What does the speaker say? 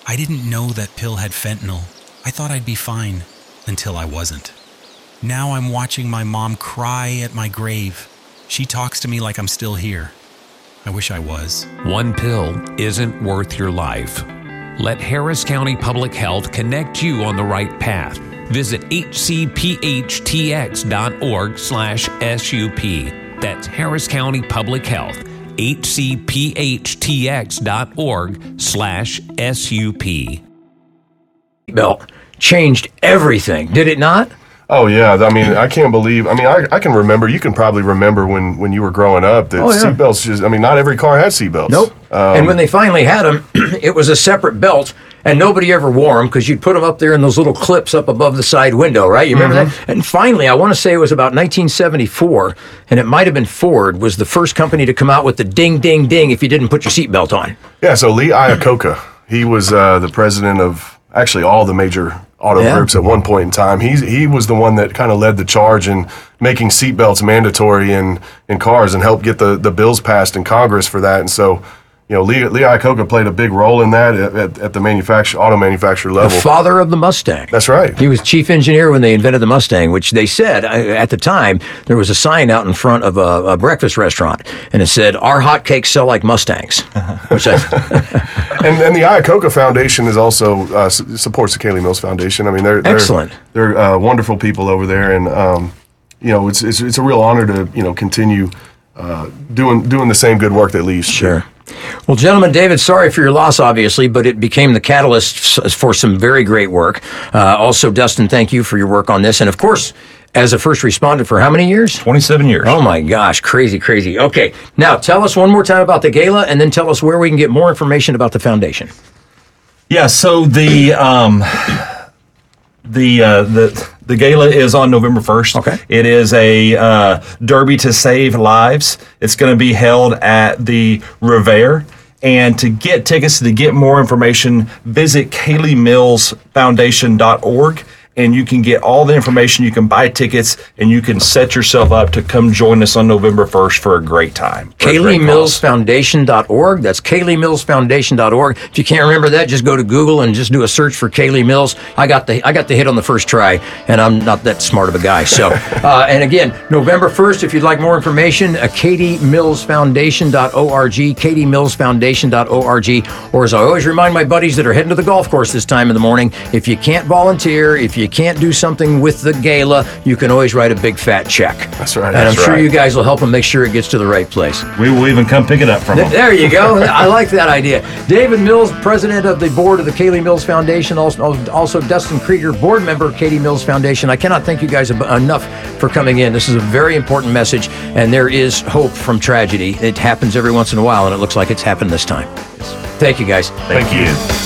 I didn't know that pill had fentanyl. I thought I'd be fine, until I wasn't. Now I'm watching my mom cry at my grave. She talks to me like I'm still here. I wish I was. One pill isn't worth your life. Let Harris County Public Health connect you on the right path. Visit hcphtx.org/SUP. That's Harris County Public Health. hcphtx.org/SUP. Belt changed everything, did it not? Oh, yeah. I mean, I can't believe, I can remember, you can probably remember when you were growing up that seatbelts just, not every car had seatbelts. Nope. And when they finally had them, it was a separate belt, and nobody ever wore them because you'd put them up there in those little clips up above the side window, right? You remember that? And finally, I want to say it was about 1974, and it might have been Ford, was the first company to come out with the ding, ding, ding if you didn't put your seatbelt on. Yeah, so Lee Iacocca, he was the president of actually all the major auto groups at one point in time. He was the one that kind of led the charge in making seatbelts mandatory in cars and helped get the bills passed in Congress for that. And so, Lee Iacocca played a big role in that at the auto manufacturer level. The father of the Mustang. That's right. He was chief engineer when they invented the Mustang, which they said at the time there was a sign out in front of a breakfast restaurant, and it said, "Our hotcakes sell like Mustangs." Which and the Iacocca Foundation is also supports the Kaylee Mills Foundation. I mean, they're excellent. They're wonderful people over there, and it's a real honor to continue doing the same good work that Lee used to do. Sure. Well, gentlemen, David, sorry for your loss, obviously, but it became the catalyst for some very great work. Also, Dustin, thank you for your work on this. And, of course, as a first responder for how many years? 27 years. Oh, my gosh. Crazy, crazy. Okay. Now, tell us one more time about the gala, and then tell us where we can get more information about the foundation. Yeah, so the gala is on November 1st. Okay. It is a Derby to Save Lives. It's going to be held at the Revere. And to get tickets, to get more information, visit KayleeMillsFoundation.org. And you can get all the information. You can buy tickets, and you can set yourself up to come join us on November 1st for a great time. KayleeMillsFoundation.org. That's KayleeMillsFoundation.org. If you can't remember that, just go to Google and just do a search for Kaylee Mills. I got the hit on the first try, and I'm not that smart of a guy. So, and again, November 1st, if you'd like more information, KatieMillsFoundation.org, KatieMillsFoundation.org. Or as I always remind my buddies that are heading to the golf course this time in the morning, if you can't volunteer, if you can't do something with the gala, you can always write a big fat check. That's right. And I'm sure you guys will help them make sure it gets to the right place. We will even come pick it up from them. There you go. I like that idea. David Mills, president of the board of the Kaylee Mills Foundation, also Dustin Krieger, board member of Kaylee Mills Foundation. I cannot thank you guys enough for coming in. This is a very important message, and there is hope from tragedy. It happens every once in a while, and it looks like it's happened this time. Thank you, guys. Thank you.